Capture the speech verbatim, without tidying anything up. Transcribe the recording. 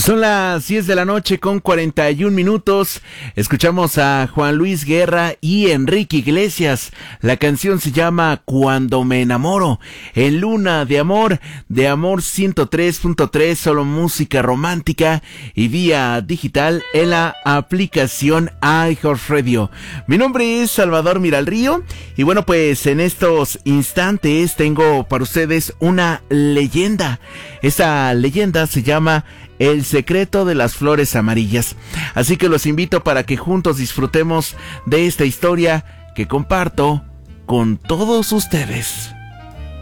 Son las diez de la noche con cuarenta y un minutos. Escuchamos a Juan Luis Guerra y Enrique Iglesias. La canción se llama Cuando me enamoro. En Luna de Amor, de Amor ciento tres punto tres, solo música romántica y vía digital en la aplicación iHeartRadio. Mi nombre es Salvador Miralrío y bueno, pues en estos instantes tengo para ustedes una leyenda. Esta leyenda se llama El secreto de las flores amarillas. Así que los invito para que juntos disfrutemos de esta historia que comparto con todos ustedes.